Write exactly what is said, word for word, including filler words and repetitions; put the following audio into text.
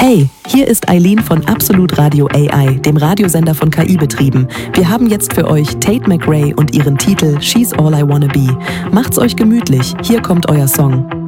Hey, hier ist Eileen von Absolut Radio A I, dem Radiosender von K I-Betrieben. Wir haben jetzt für euch Tate McRae und ihren Titel She's All I Wanna Be. Macht's euch gemütlich, hier kommt euer Song.